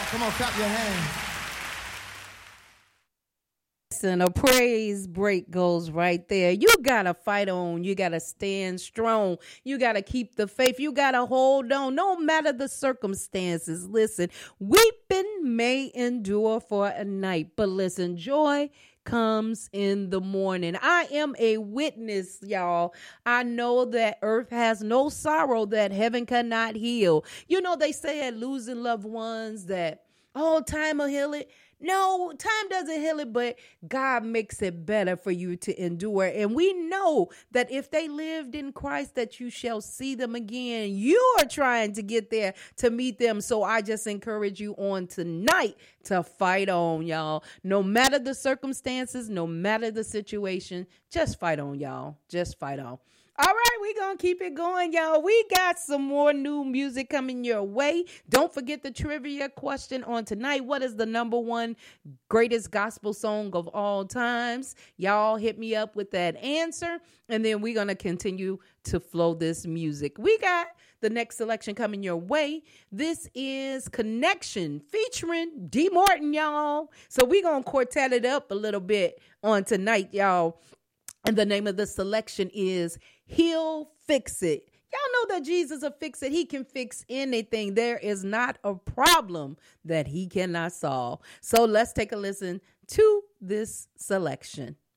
Come on, clap your hands. And a praise break goes right there. You gotta fight on. You gotta stand strong. You gotta keep the faith. You gotta hold on no matter the circumstances. Listen, weeping may endure for a night, but listen, joy comes in the morning. I am a witness, y'all. I know that earth has no sorrow that heaven cannot heal. You know, they say at losing loved ones that, oh, time will heal it. No, time doesn't heal it, but God makes it better for you to endure. And we know that if they lived in Christ, that you shall see them again. You are trying to get there to meet them. So I just encourage you on tonight to fight on, y'all. No matter the circumstances, no matter the situation, just fight on, y'all. Just fight on. All right, we're going to keep it going, y'all. We got some more new music coming your way. Don't forget the trivia question on tonight. What is the number one greatest gospel song of all times? Y'all hit me up with that answer, and then we're going to continue to flow this music. We got the next selection coming your way. This is Connection featuring D. Morton, y'all. So we're going to quartet it up a little bit on tonight, y'all. And the name of the selection is He'll Fix It. Y'all know that Jesus will fix it. He can fix anything. There is not a problem that he cannot solve. So let's take a listen to this selection.